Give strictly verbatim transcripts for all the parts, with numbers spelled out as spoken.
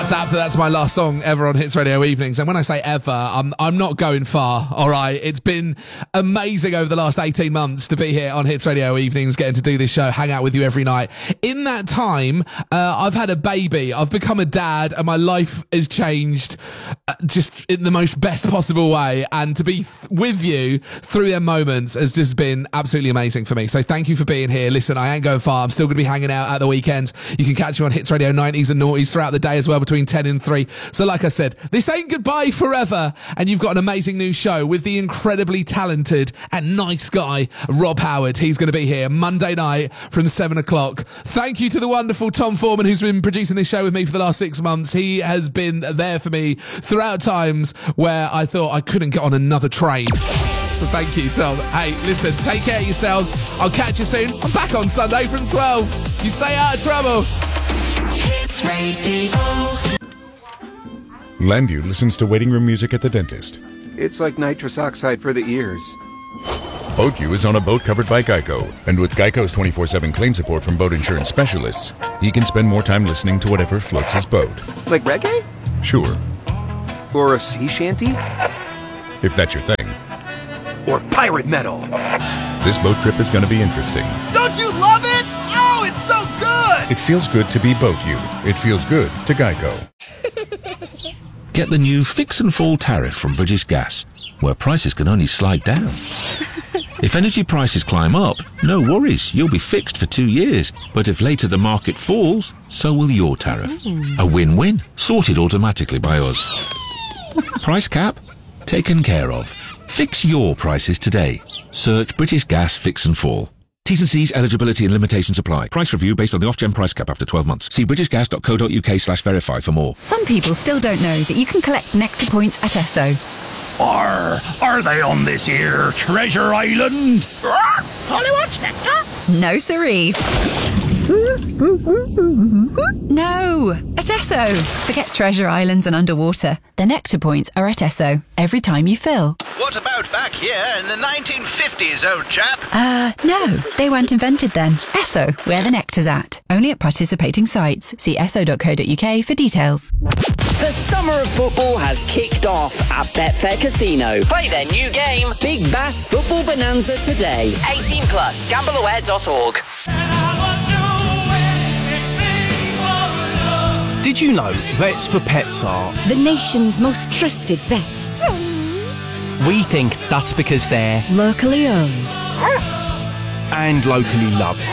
That's, that's my last song ever on Hits Radio Evenings. And when I say ever, I'm, I'm not going far, all right? It's been amazing over the last eighteen months to be here on Hits Radio Evenings, getting to do this show, hang out with you every night. In that time, uh, I've had a baby. I've become a dad, and my life has changed uh, just in the most best possible way. And to be th- with you through them moments has just been absolutely amazing for me. So thank you for being here. Listen, I ain't going far. I'm still going to be hanging out at the weekends. You can catch me on Hits Radio nineties and noughties throughout the day as well, between ten and three. So like I said, this ain't goodbye forever, and you've got an amazing new show with the incredibly talented and nice guy Rob Howard. He's going to be here Monday night from seven o'clock. Thank you to the wonderful Tom Foreman, who's been producing this show with me for the last six months. He has been there for me throughout times where I thought I couldn't get on another train. So thank you, Tom. Hey, listen, take care of yourselves. I'll catch you soon. I'm back on Sunday from twelve. You stay out of trouble. Hits Radio. Landu listens to waiting room music at the dentist. It's like nitrous oxide for the ears. BoatU is on a boat covered by Geico, and with Geico's twenty-four seven claim support from boat insurance specialists, he can spend more time listening to whatever floats his boat. Like reggae? Sure. Or a sea shanty? If that's your thing. Or pirate metal. This boat trip is going to be interesting. Don't you love it? Oh, it's so good! It feels good to be BoatU. It feels good to Geico. Get the new Fix and Fall tariff from British Gas, where prices can only slide down. If energy prices climb up, no worries, you'll be fixed for two years. But if later the market falls, so will your tariff. A win-win, sorted automatically by us. Price cap? Taken care of. Fix your prices today. Search British Gas Fix and Fall. T's and C's, eligibility and limitations apply. Price review based on the off-gen price cap after twelve months. See britishgas.co.uk slash verify for more. Some people still don't know that you can collect Nectar points at Esso. Are, are they on this here Treasure Island? Hollywood's Nectar? No, siree. No, at Esso. Forget treasure islands and underwater. The Nectar points are at Esso every time you fill. What about back here in the nineteen fifties, old chap? Uh, no, they weren't invented then. Esso, where the nectar's at. Only at participating sites. See esso dot co dot uk for details. The summer of football has kicked off at Betfair Casino. Play their new game, Big Bass Football Bonanza, today. eighteen plus, gamble aware dot org. Did you know Vets for Pets are the nation's most trusted vets? We think that's because they're locally owned and locally loved.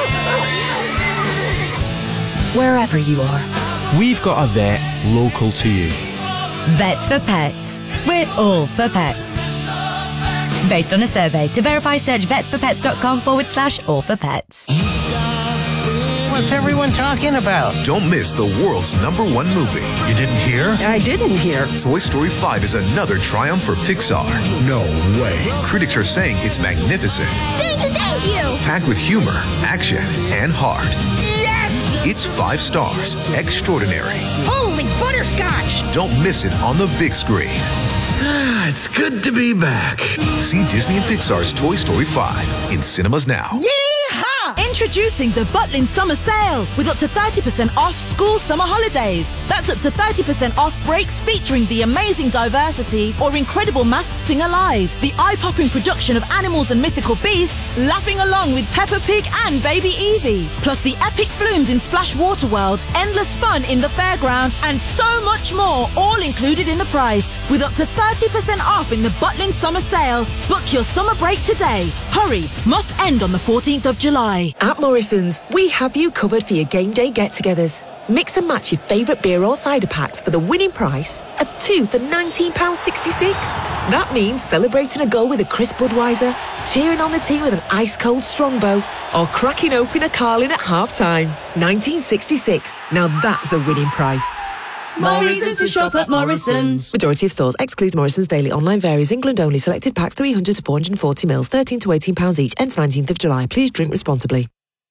Wherever you are, we've got a vet local to you. Vets for Pets. We're all for pets. Based on a survey. To verify, search vetsforpets.com forward slash all for pets. What's everyone talking about? Don't miss the world's number one movie. You didn't hear? I didn't hear. Toy Story five is another triumph for Pixar. No way. Critics are saying it's magnificent. Thank you, thank you. Packed with humor, action, and heart. Yes! It's five stars. Extraordinary. Holy butterscotch! Don't miss it on the big screen. It's good to be back. See Disney and Pixar's Toy Story five in cinemas now. Yeehaw! Introducing the Butlin Summer Sale with up to thirty percent off school summer holidays. That's up to thirty percent off breaks featuring the amazing diversity or incredible Masked Singer Live, the eye-popping production of animals and mythical beasts, laughing along with Peppa Pig and Baby Evie, plus the epic flumes in Splash Water World, endless fun in the fairground, and so much more, all included in the price. With up to thirty percent off in the Butlin Summer Sale. Book your summer break today. Hurry, must end on the fourteenth of July. At Morrison's, we have you covered for your game day get-togethers. Mix and match your favourite beer or cider packs for the winning price of two for nineteen pounds sixty-six. That means celebrating a goal with a crisp Budweiser, cheering on the team with an ice-cold Strongbow, or cracking open a Carling at half-time. nineteen sixty-six. Now that's a winning price. Morrison's to shop at Morrison's. Majority of stores excludes Morrison's daily. Online varies. England only. Selected packs three hundred to four hundred forty mils, thirteen to eighteen pounds each. Ends nineteenth of July. Please drink responsibly.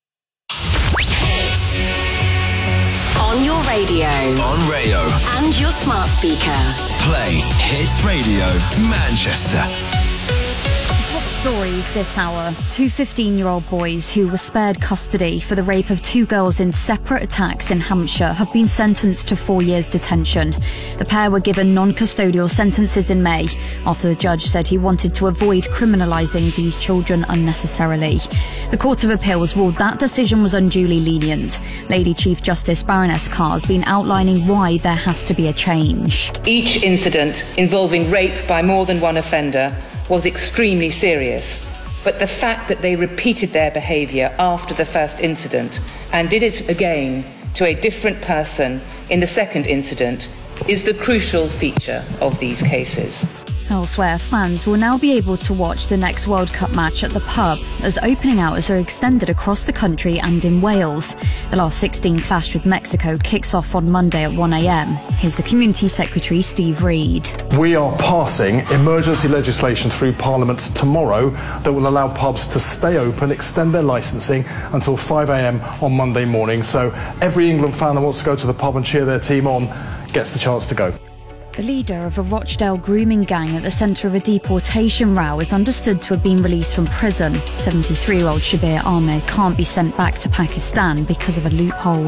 On your radio. On Rayo. And your smart speaker. Play Hits Radio Manchester. stories this hour. Two fifteen-year-old boys who were spared custody for the rape of two girls in separate attacks in Hampshire have been sentenced to four years detention. The pair were given non-custodial sentences in May after the judge said he wanted to avoid criminalising these children unnecessarily. The Court of Appeals ruled that decision was unduly lenient. Lady Chief Justice Baroness Carr has been outlining why there has to be a change. Each incident involving rape by more than one offender was extremely serious, but the fact that they repeated their behaviour after the first incident and did it again to a different person in the second incident is the crucial feature of these cases. Elsewhere, fans will now be able to watch the next World Cup match at the pub as opening hours are extended across the country and in Wales. The last sixteen clash with Mexico kicks off on Monday at one a m. Here's the Community Secretary Steve Reed. We are passing emergency legislation through Parliament tomorrow that will allow pubs to stay open, extend their licensing until five a m on Monday morning. So every England fan that wants to go to the pub and cheer their team on gets the chance to go. The leader of a Rochdale grooming gang at the centre of a deportation row is understood to have been released from prison. seventy-three-year-old Shabir Ahmed can't be sent back to Pakistan because of a loophole.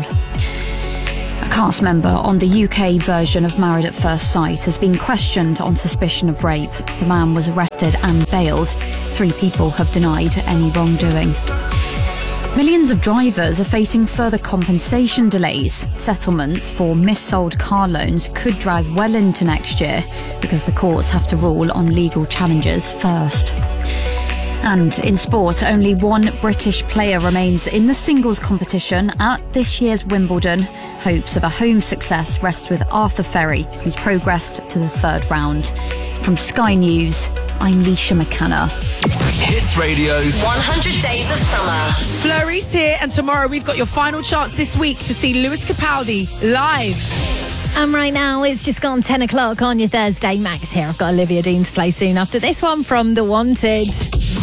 A cast member on the U K version of Married at First Sight has been questioned on suspicion of rape. The man was arrested and bailed. Three people have denied any wrongdoing. Millions of drivers are facing further compensation delays. Settlements for mis-sold car loans could drag well into next year because the courts have to rule on legal challenges first. And in sport, only one British player remains in the singles competition at this year's Wimbledon. Hopes of a home success rest with Arthur Ferry, who's progressed to the third round. From Sky News, I'm Leisha McKenna. Hits Radio's one hundred Days of Summer. Flurry's here, and tomorrow we've got your final chance this week to see Lewis Capaldi live. And right now it's just gone ten o'clock on your Thursday. Max here. I've got Olivia Dean to play soon after this one from The Wanted.